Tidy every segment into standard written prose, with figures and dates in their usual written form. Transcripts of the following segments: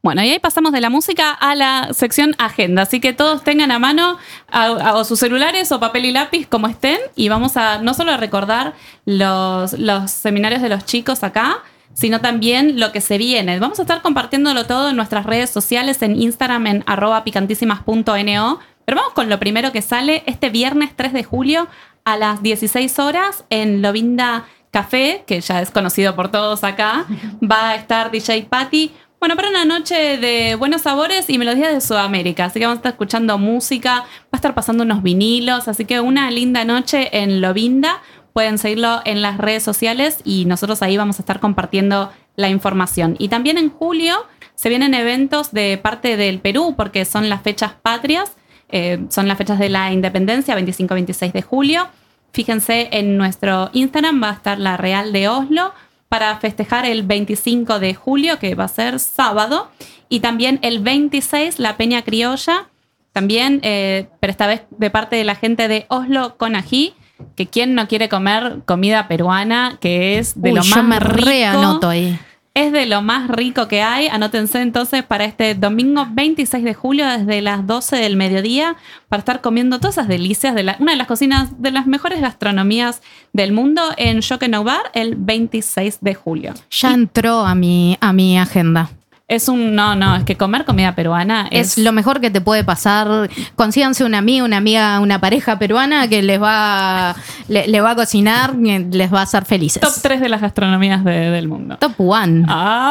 Bueno, y ahí pasamos de la música a la sección agenda, así que todos tengan a mano o sus celulares o papel y lápiz como estén, y vamos a no solo a recordar los seminarios de los chicos acá, sino también lo que se viene. Vamos a estar compartiéndolo todo en nuestras redes sociales, en Instagram en @picantísimas.no, pero vamos con lo primero que sale este viernes 3 de julio a las 16 horas en Lovinda Café, que ya es conocido por todos acá. Va a estar DJ Patty. Bueno, para una noche de buenos sabores y melodías de Sudamérica. Así que vamos a estar escuchando música, va a estar pasando unos vinilos. Así que una linda noche en Lovinda. Pueden seguirlo en las redes sociales y nosotros ahí vamos a estar compartiendo la información. Y también en julio se vienen eventos de parte del Perú, porque son las fechas patrias, son las fechas de la independencia, 25-26 de julio. Fíjense, en nuestro Instagram va a estar la Real de Oslo, para festejar el 25 de julio, que va a ser sábado, y también el 26, la Peña Criolla, también, pero esta vez de parte de la gente de Oslo con Ají, que quién no quiere comer comida peruana, que es de lo más yo me rico. reanoto ahí. Es de lo más rico que hay. Anótense entonces para este domingo 26 de julio desde las 12 del mediodía para estar comiendo todas esas delicias de una de las cocinas de las mejores gastronomías del mundo en Jockey Bar el 26 de julio. Ya entró a mi agenda. Es es que comer comida peruana es lo mejor que te puede pasar. Consíganse una amiga, una pareja peruana que le va a cocinar, les va a hacer felices. Top 3 de las gastronomías del mundo. Top 1.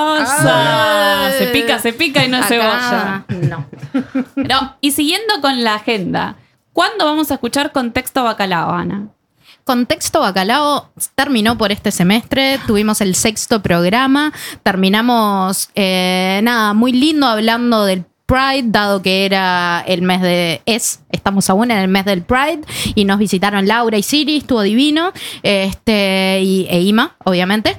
Se pica y no se cebolla. No. Y siguiendo con la agenda, ¿cuándo vamos a escuchar Contexto Bacalao, Ana? Contexto Bacalao terminó por este semestre, tuvimos el 6º programa, terminamos, muy lindo hablando del Pride, dado que era el mes estamos aún en el mes del Pride, y nos visitaron Laura y Siri, estuvo divino, e Ima, obviamente,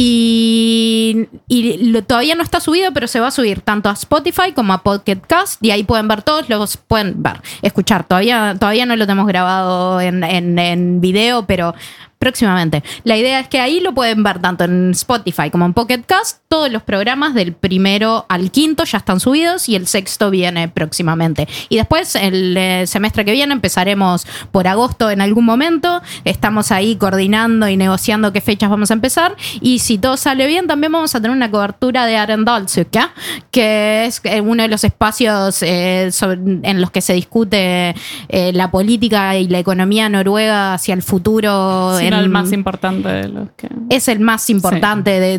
y todavía no está subido, pero se va a subir tanto a Spotify como a Pocket Cast, y ahí pueden ver todos, los pueden escuchar, todavía no lo tenemos grabado en video, pero próximamente. La idea es que ahí lo pueden ver tanto en Spotify como en Pocket Cast. Todos los programas del 1 al 5 ya están subidos y el 6º viene próximamente. Y después, el semestre que viene, empezaremos por agosto en algún momento. Estamos ahí coordinando y negociando qué fechas vamos a empezar. Y si todo sale bien, también vamos a tener una cobertura de Arendalsuke, que es uno de los espacios en los que se discute la política y la economía noruega hacia el futuro. Sí, el más importante de los que... Es el más importante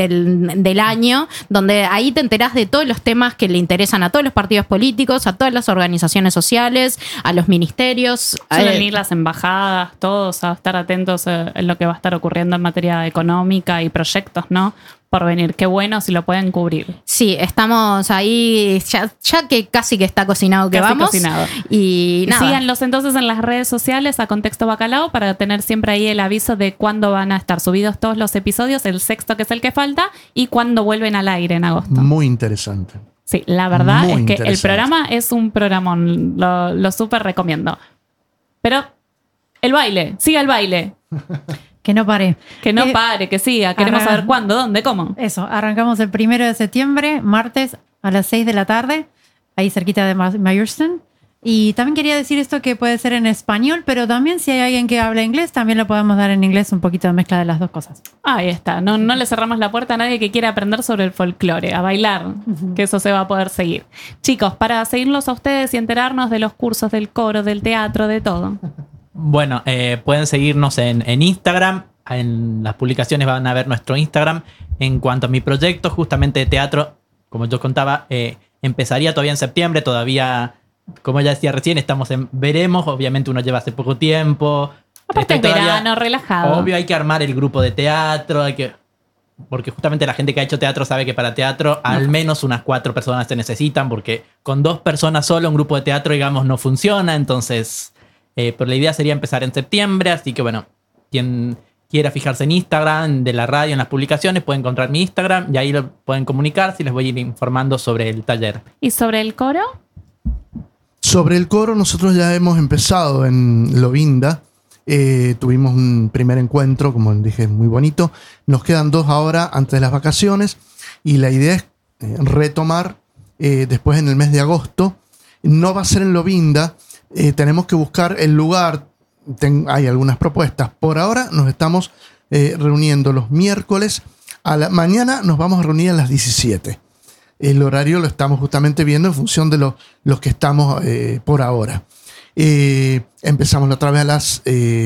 del año, donde ahí te enterás de todos los temas que le interesan a todos los partidos políticos, a todas las organizaciones sociales, a los ministerios. Suelen ir las embajadas, todos a estar atentos en lo que va a estar ocurriendo en materia económica y proyectos, ¿no? Por venir. Qué bueno si lo pueden cubrir. Sí, estamos ahí ya que casi que está cocinado que casi vamos. Cocinado. Y nada. Síganlos entonces en las redes sociales a Contexto Bacalao para tener siempre ahí el aviso de cuándo van a estar subidos todos los episodios, el 6º que es el que falta, y cuándo vuelven al aire en agosto. Muy interesante. Sí, la verdad es que el programa es un programón. Lo súper recomiendo. Pero el baile, siga el baile. Que no pare. Que no pare, que siga. Queremos saber cuándo, dónde, cómo. Eso, arrancamos el 1 de septiembre, martes a las 6 de la tarde, ahí cerquita de Myerston. Y también quería decir esto que puede ser en español, pero también si hay alguien que habla inglés, también lo podemos dar en inglés, un poquito de mezcla de las dos cosas. Ahí está. No le cerramos la puerta a nadie que quiera aprender sobre el folclore, a bailar, que eso se va a poder seguir. Chicos, para seguirlos a ustedes y enterarnos de los cursos del coro, del teatro, de todo. Bueno, pueden seguirnos en Instagram. En las publicaciones van a ver nuestro Instagram. En cuanto a mi proyecto, justamente de teatro, como yo contaba, empezaría todavía en septiembre. Todavía, como ya decía recién, estamos en veremos. Obviamente uno lleva hace poco tiempo. Aparte es verano, relajado. Obvio, hay que armar el grupo de teatro. Porque justamente la gente que ha hecho teatro sabe que para teatro al menos unas 4 personas se necesitan. Porque con 2 personas solo un grupo de teatro, digamos, no funciona. Entonces... pero la idea sería empezar en septiembre, así que bueno, quien quiera fijarse en Instagram, de la radio, en las publicaciones, puede encontrar mi Instagram y ahí lo pueden comunicar si les voy a ir informando sobre el taller. ¿Y sobre el coro? Sobre el coro nosotros ya hemos empezado en Lovinda. Tuvimos un primer encuentro, como dije, muy bonito. Nos quedan 2 ahora antes de las vacaciones y la idea es retomar después en el mes de agosto. No va a ser en Lovinda. Tenemos que buscar el lugar. Hay algunas propuestas. Por ahora nos estamos reuniendo los miércoles. Mañana nos vamos a reunir a las 17. El horario lo estamos justamente viendo en función de los que estamos por ahora. Empezamos la otra vez a las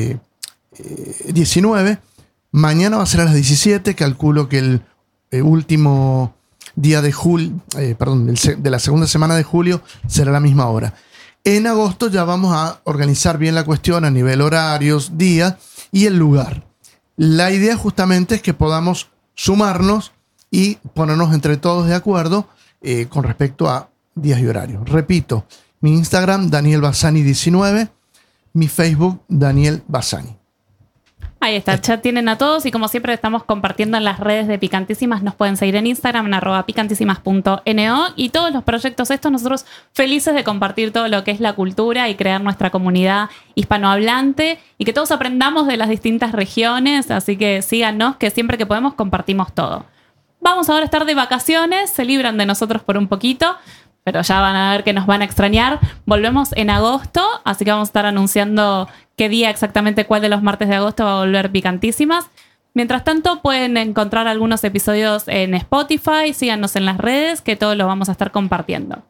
19. Mañana va a ser a las 17. Calculo que el último día de julio, de la segunda semana de julio será a la misma hora. En agosto ya vamos a organizar bien la cuestión a nivel horarios, día y el lugar. La idea justamente es que podamos sumarnos y ponernos entre todos de acuerdo con respecto a días y horarios. Repito, mi Instagram, Daniel Bassani 19, mi Facebook, Daniel Bassani. Ahí está, ya tienen a todos y como siempre estamos compartiendo en las redes de Picantísimas. Nos pueden seguir en Instagram en @picantísimas.no y todos los proyectos estos nosotros felices de compartir todo lo que es la cultura y crear nuestra comunidad hispanohablante y que todos aprendamos de las distintas regiones, así que síganos que siempre que podemos compartimos todo. Vamos ahora a estar de vacaciones, se libran de nosotros por un poquito, pero ya van a ver que nos van a extrañar. Volvemos en agosto, así que vamos a estar anunciando qué día exactamente, cuál de los martes de agosto va a volver Picantísimas. Mientras tanto, pueden encontrar algunos episodios en Spotify, síganos en las redes, que todo lo vamos a estar compartiendo.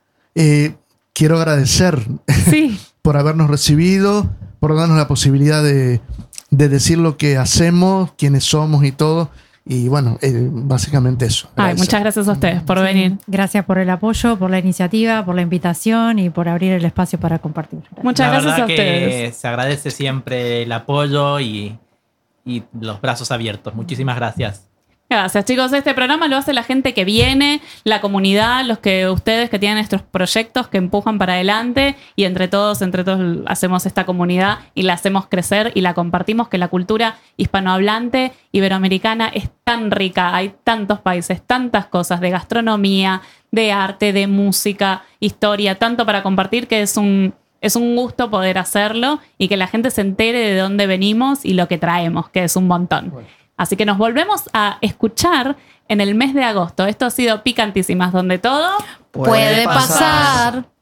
Quiero agradecer Sí. por habernos recibido, por darnos la posibilidad de decir lo que hacemos, quiénes somos y todo. Y bueno, básicamente eso. Ay, muchas gracias a ustedes por venir. Gracias por el apoyo, por la iniciativa, por la invitación y por abrir el espacio para compartir. Muchas gracias a ustedes. Que se agradece siempre el apoyo y los brazos abiertos. Muchísimas gracias. Gracias, chicos. Este programa lo hace la gente que viene, la comunidad, ustedes que tienen estos proyectos que empujan para adelante y entre todos hacemos esta comunidad y la hacemos crecer y la compartimos, que la cultura hispanohablante iberoamericana es tan rica, hay tantos países, tantas cosas de gastronomía, de arte, de música, historia, tanto para compartir que es un gusto poder hacerlo y que la gente se entere de dónde venimos y lo que traemos, que es un montón. Bueno. Así que nos volvemos a escuchar en el mes de agosto. Esto ha sido Picantísimas, donde todo puede pasar.